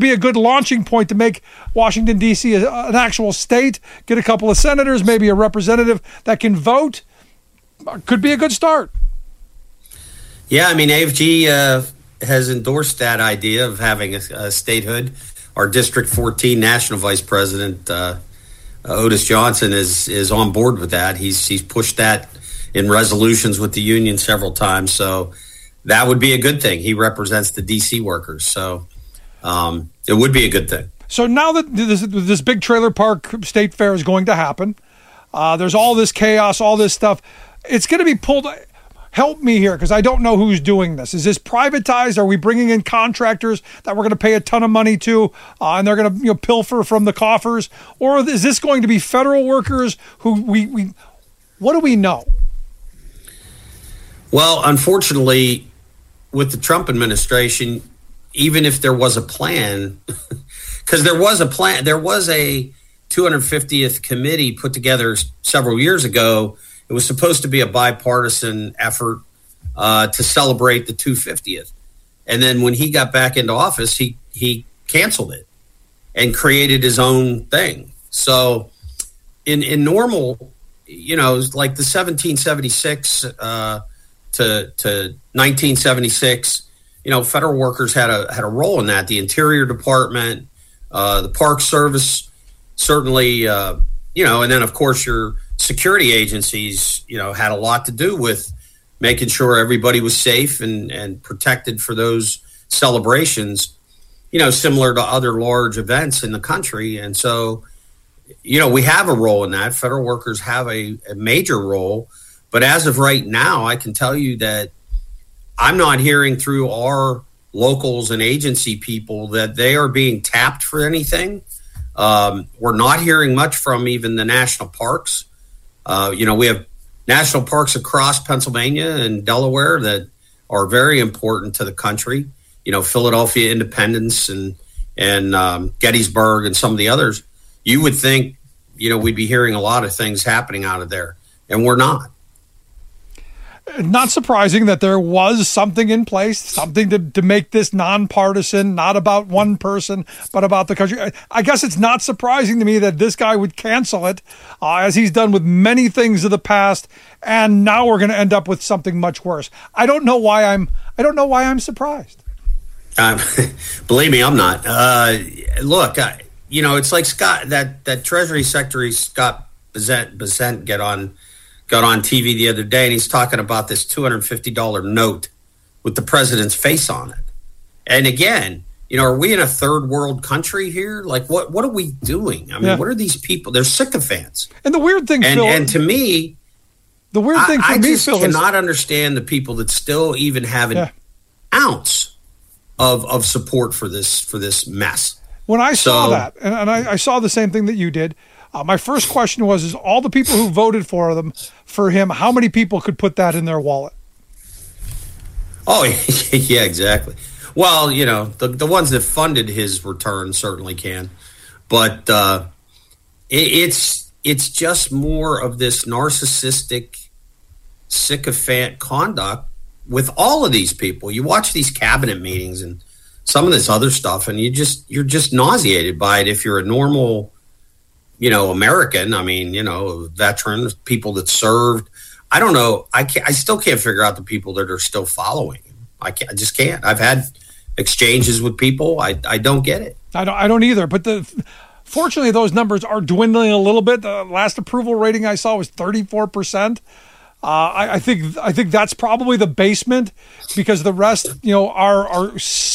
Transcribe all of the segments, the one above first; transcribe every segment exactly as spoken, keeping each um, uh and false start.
be a good launching point to make Washington, D C a, an actual state, get a couple of senators, maybe a representative that can vote. Could be a good start. Yeah, I mean, A F G uh, has endorsed that idea of having a, a statehood. Our District fourteen National Vice President, uh, Otis Johnson, is is on board with that. He's he's pushed that in resolutions with the union several times. So that would be a good thing. He represents the D C workers. So um, it would be a good thing. So now that this, this big trailer park state fair is going to happen, uh, there's all this chaos, all this stuff. It's going to be pulled. Help me here, because I don't know who's doing this. Is this privatized? Are we bringing in contractors that we're going to pay a ton of money to, uh, and they're going to you know pilfer from the coffers? Or is this going to be federal workers who we, we what do we know? Well, unfortunately, with the Trump administration, even if there was a plan, because there was a plan, there was a two hundred fiftieth committee put together several years ago. It was supposed to be a bipartisan effort uh, to celebrate the two hundred fiftieth. And then when he got back into office, he, he canceled it and created his own thing. So in, in normal, you know, like the seventeen seventy-six uh, to, to nineteen seventy-six, you know, federal workers had a, had a role in that. The Interior Department, uh, the Park Service, certainly, uh, you know, and then of course your security agencies, you know, had a lot to do with making sure everybody was safe and, and protected for those celebrations, you know, similar to other large events in the country. And so, you know, we have a role in that. Federal workers have a, a major role. But as of right now, I can tell you that I'm not hearing through our locals and agency people that they are being tapped for anything. Um, we're not hearing much from even the national parks. Uh, you know, we have national parks across Pennsylvania and Delaware that are very important to the country. You know, Philadelphia Independence and and um, Gettysburg and some of the others. You would think, you know, we'd be hearing a lot of things happening out of there, and we're not. Not surprising that there was something in place, something to, to make this nonpartisan, not about one person, but about the country. I guess it's not surprising to me that this guy would cancel it, uh, as he's done with many things of the past, and now we're going to end up with something much worse. I don't know why I'm. I don't know why I'm surprised. Um, believe me, I'm not. Uh, look, I, you know, it's like Scott, that that Treasury Secretary Scott Bessent, Bessent get on. got on T V the other day, and he's talking about this two hundred fifty dollars note with the president's face on it. And again, you know, are we in a third world country here? Like, what what are we doing? I mean, yeah. What are these people? They're sycophants. And the weird thing, and, Phil, and to me, the weird thing for I, I me, just Phil, cannot is, understand the people that still even have an yeah. ounce of of support for this for this mess. When I so, saw that, and, and I, I saw the same thing that you did. Uh, my first question was, is all the people who voted for them, for him, how many people could put that in their wallet? Oh, yeah, exactly. Well, you know, the, the ones that funded his return certainly can. But uh, it, it's it's just more of this narcissistic, sycophant conduct with all of these people. You watch these cabinet meetings and some of this other stuff, and you just you're just nauseated by it if you're a normal, you know, American. I mean, you know, veterans, people that served. I don't know. I can't, I still can't figure out the people that are still following him. I can't, I just can't. I've had exchanges with people. I, I don't get it. I don't, I don't either. But the, fortunately, those numbers are dwindling a little bit. The last approval rating I saw was thirty-four percent. Uh, I, I think, I think that's probably the basement, because the rest, you know, are, are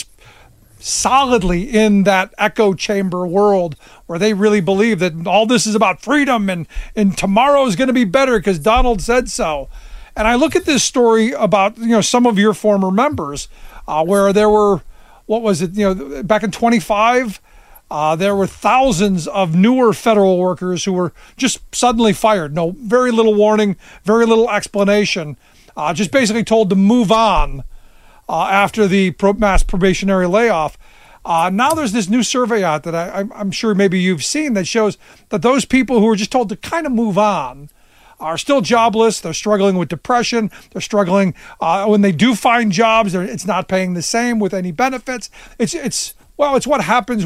solidly in that echo chamber world where they really believe that all this is about freedom and, and tomorrow is going to be better because Donald said so. And I look at this story about, you know, some of your former members, uh, where there were, what was it, you know, back in twenty-five, uh, there were thousands of newer federal workers who were just suddenly fired. No, very little warning, very little explanation, uh, just basically told to move on. Uh, after the pro- mass probationary layoff. Uh, now there's this new survey out that I, I'm sure maybe you've seen that shows that those people who were just told to kind of move on are still jobless. They're struggling with depression. They're struggling uh, when they do find jobs. It's not paying the same with any benefits. It's it's Well, it's what happens